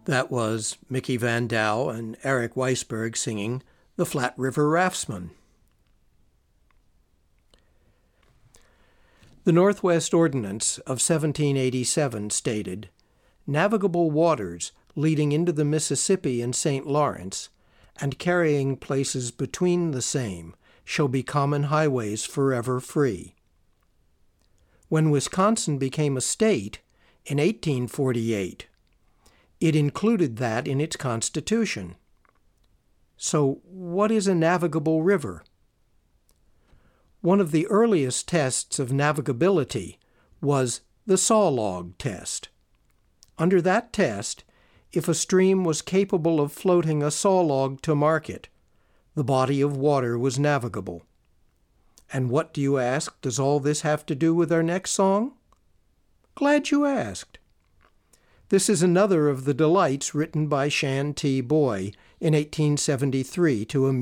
That was Mickey Van Dow and Eric Weisberg singing The Flat River Raftsman. The Northwest Ordinance of 1787 stated, "Navigable waters leading into the Mississippi and St. Lawrence, and carrying places between the same, shall be common highways forever free." When Wisconsin became a state in 1848, it included that in its constitution. So, what is a navigable river? One of the earliest tests of navigability was the saw log test. Under that test, if a stream was capable of floating a saw log to market, the body of water was navigable. And what, do you ask, does all this have to do with our next song? Glad you asked. This is another of the delights written by Shan T. Boy in 1873 to amuse